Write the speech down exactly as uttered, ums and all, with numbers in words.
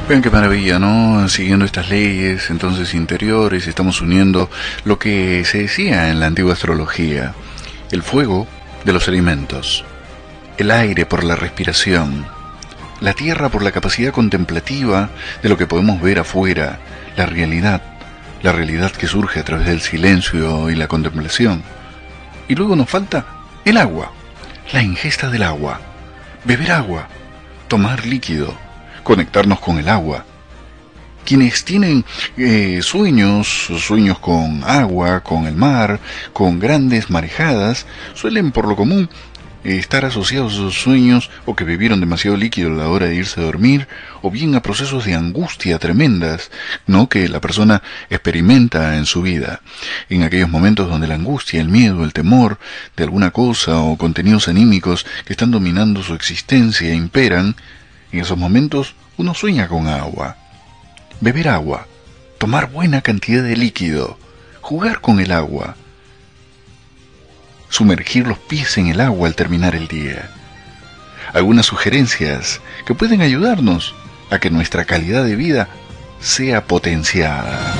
Vean qué maravilla, ¿no? Siguiendo estas leyes, entonces interiores, estamos uniendo lo que se decía en la antigua astrología: el fuego de los alimentos, el aire por la respiración, la tierra por la capacidad contemplativa de lo que podemos ver afuera, la realidad, la realidad que surge a través del silencio y la contemplación. Y luego nos falta el agua, la ingesta del agua, beber agua, tomar líquido, conectarnos con el agua. Quienes tienen eh, sueños, sueños con agua, con el mar, con grandes marejadas, suelen por lo común eh, estar asociados a sus sueños o que bebieron demasiado líquido a la hora de irse a dormir, o bien a procesos de angustia tremendas, ¿no?, que la persona experimenta en su vida. En aquellos momentos donde la angustia, el miedo, el temor de alguna cosa o contenidos anímicos que están dominando su existencia imperan, en esos momentos uno sueña con agua. Beber agua, tomar buena cantidad de líquido, jugar con el agua, sumergir los pies en el agua al terminar el día. Algunas sugerencias que pueden ayudarnos a que nuestra calidad de vida sea potenciada.